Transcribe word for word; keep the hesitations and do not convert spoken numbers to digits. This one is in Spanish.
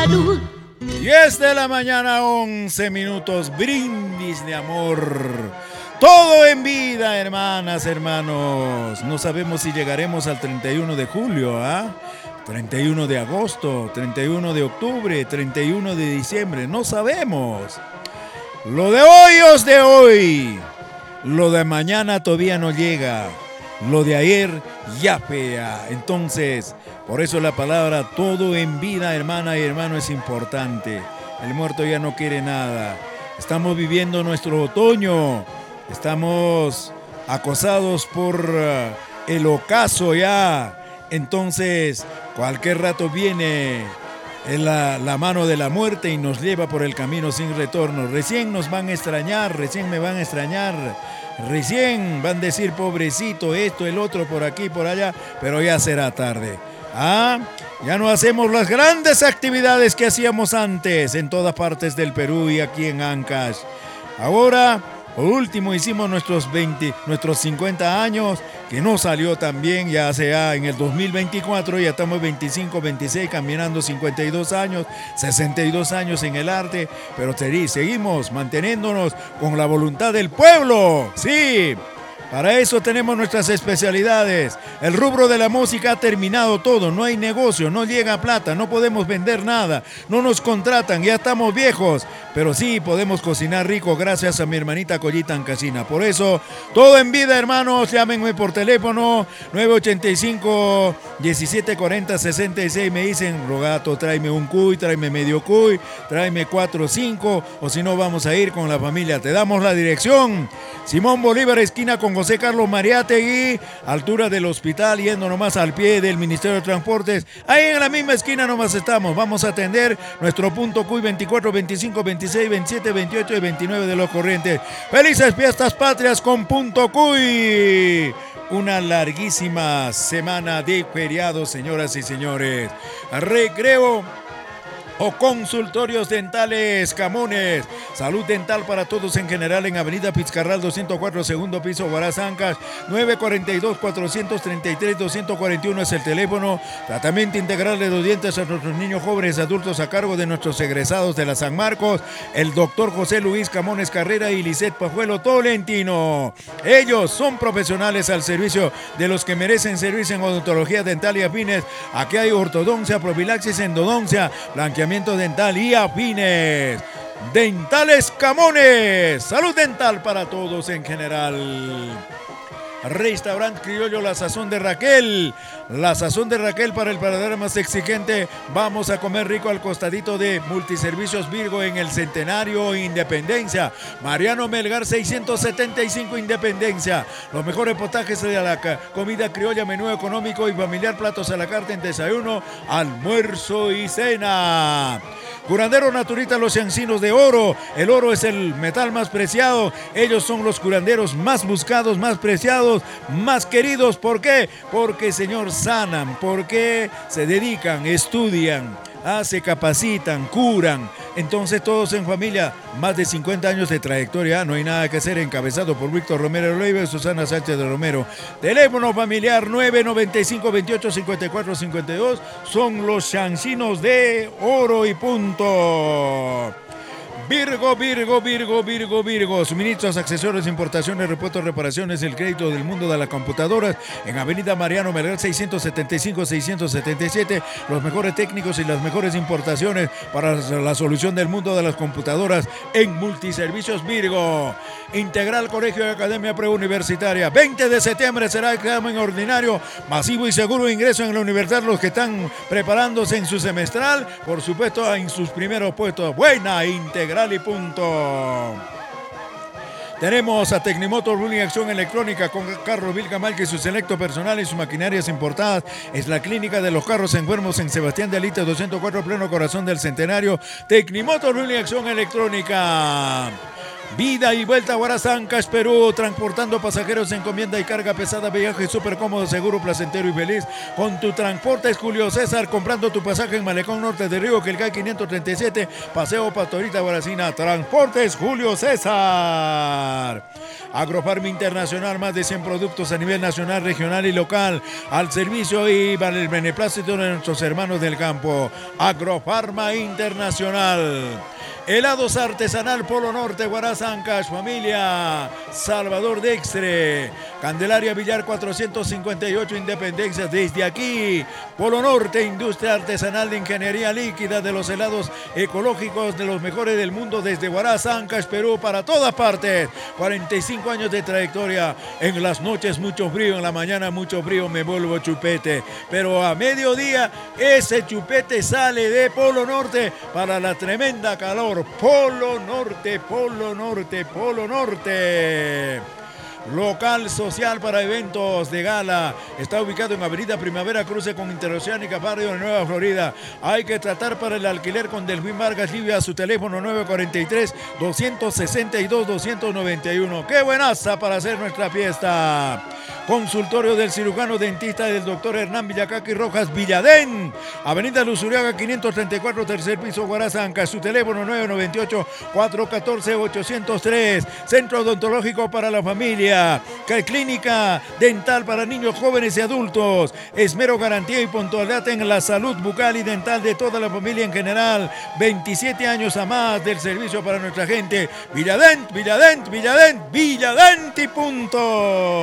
diez de la mañana, once minutos, brindis de amor. Todo en vida, hermanas, hermanos. No sabemos si llegaremos al treinta y uno de julio, ¿ah? treinta y uno de agosto, treinta y uno de octubre, treinta y uno de diciembre. No sabemos. Lo de hoy es de hoy. Lo de mañana todavía no llega. Lo de ayer ya pea. Entonces, por eso la palabra todo en vida, hermana y hermano, es importante. El muerto ya no quiere nada. Estamos viviendo nuestro otoño. Estamos acosados por uh, el ocaso ya. Entonces, cualquier rato viene la, la mano de la muerte y nos lleva por el camino sin retorno. Recién nos van a extrañar, recién me van a extrañar. Recién van a decir pobrecito, esto, el otro, por aquí, por allá, pero ya será tarde. Ah, ya no hacemos las grandes actividades que hacíamos antes en todas partes del Perú y aquí en Ancash. Ahora, por último, hicimos nuestros veinte, nuestros cincuenta años, que no salió tan bien, ya sea en el dos mil veinticuatro, ya estamos veinticinco, veintiséis, caminando cincuenta y dos años, sesenta y dos años en el arte, pero seguimos manteniéndonos con la voluntad del pueblo, sí. Para eso tenemos nuestras especialidades. El rubro de la música ha terminado todo, no hay negocio, no llega plata, no podemos vender nada, no nos contratan, ya estamos viejos, pero sí podemos cocinar rico gracias a mi hermanita Collita Ancasina. Por eso, todo en vida, hermanos, llámenme por teléfono nueve ochenta y cinco, diecisiete cuarenta, sesenta y seis, me dicen, Rogato, tráeme un cuy, tráeme medio cuy, tráeme cuatro o cinco, o si no vamos a ir con la familia. Te damos la dirección, Simón Bolívar, esquina con José Carlos Mariátegui, altura del hospital, yendo nomás al pie del Ministerio de Transportes. Ahí en la misma esquina nomás estamos. Vamos a atender nuestro punto Cuy veinticuatro, veinticinco, veintiséis, veintisiete, veintiocho y veintinueve de Los Corrientes. Felices fiestas patrias con punto Cuy. Una larguísima semana de feriados, señoras y señores. Recreo o consultorios dentales Camones. Salud dental para todos en general en Avenida Pizcarral doscientos cuatro, segundo piso, Huaraz, Ancash. nueve cuatro dos, cuatro tres tres, dos cuatro uno es el teléfono. Tratamiento integral de los dientes a nuestros niños, jóvenes, adultos a cargo de nuestros egresados de la San Marcos, el doctor José Luis Camones Carrera y Lisette Pajuelo Tolentino. Ellos son profesionales al servicio de los que merecen servicio en odontología dental y afines. Aquí hay ortodoncia, profilaxis, endodoncia, blanqueamiento dental y afines. Dentales Camones, salud dental para todos en general. Restaurante Criollo La Sazón de Raquel, La Sazón de Raquel para el paladar más exigente. Vamos a comer rico al costadito de Multiservicios Virgo en el Centenario Independencia, Mariano Melgar seiscientos setenta y cinco Independencia. Los mejores potajes de la comida criolla, menú económico y familiar, platos a la carta en desayuno, almuerzo y cena. Curandero Naturita Los Encinos de Oro. El oro es el metal más preciado. Ellos son los curanderos más buscados, más preciados, más queridos. ¿Por qué? Porque, señor, sanan. Porque se dedican, estudian, ah, se capacitan, curan. Entonces todos en familia, más de cincuenta años de trayectoria, no hay nada que hacer, encabezado por Víctor Romero Leiva y Susana Sánchez de Romero. Teléfono familiar nueve noventa y cinco, veintiocho, cincuenta y cuatro, cincuenta y dos, son los Encinos de Oro y punto. Virgo, Virgo, Virgo, Virgo, Virgo. Suministros, accesorios, importaciones, repuestos, reparaciones, el crédito del mundo de las computadoras en Avenida Mariano Melgar seiscientos setenta y cinco, seiscientos setenta y siete. Los mejores técnicos y las mejores importaciones para la solución del mundo de las computadoras en Multiservicios Virgo. Integral Colegio y Academia Preuniversitaria. veinte de septiembre será examen ordinario, masivo y seguro ingreso en la universidad. Los que están preparándose en su semestral, por supuesto, en sus primeros puestos. Buena integral y punto. Tenemos a Tecnimotor Ruling Acción Electrónica con carros Vilgamal y su selecto personal y sus maquinarias importadas. Es la clínica de los carros enfermos en Sebastián de Alite doscientos cuatro, pleno corazón del Centenario. Tecnimotor Ruling Acción Electrónica. Vida y vuelta a Guarazancas, Perú, transportando pasajeros, encomienda y carga pesada, viaje súper cómodo, seguro, placentero y feliz. Con tu transporte es Julio César, comprando tu pasaje en Malecón Norte de Río, Quelcay quinientos treinta y siete, Paseo Pastorita, Guaracina. Transportes Julio César. Agrofarma Internacional, más de cien productos a nivel nacional, regional y local, al servicio y vale el beneplácito de nuestros hermanos del campo. Agrofarma Internacional. Helados artesanal Polo Norte, Guarazancas, familia Salvador Dextre, Candelaria Villar cuatrocientos cincuenta y ocho, Independencia. Desde aquí, Polo Norte, industria artesanal de ingeniería líquida de los helados ecológicos de los mejores del mundo, desde Guarazancas, Perú, para todas partes. cuarenta y cinco años de trayectoria. En las noches mucho frío, en la mañana mucho frío, me vuelvo chupete. Pero a mediodía ese chupete sale de Polo Norte para la tremenda calor. Polo Norte, Polo Norte, Polo Norte. Local social para eventos de gala. Está ubicado en Avenida Primavera, cruce con Interoceánica, barrio de Nueva Florida. Hay que tratar para el alquiler con Delfín Vargas Livia, a su teléfono nueve cuatro tres, dos seis dos, dos nueve uno. ¡Qué buenaza para hacer nuestra fiesta! Consultorio del cirujano dentista del doctor Hernán Villacaqui Rojas, Villadén, Avenida Luzuriaga quinientos treinta y cuatro, tercer piso, Guarazancas. Su teléfono nueve nueve ocho, cuatro uno cuatro, ocho cero tres. Centro odontológico para la familia. Clínica dental para niños, jóvenes y adultos. Esmero, garantía y puntualidad en la salud bucal y dental de toda la familia en general. veintisiete años a más del servicio para nuestra gente. Villadén, Villadén, Villadén, Villadén y punto.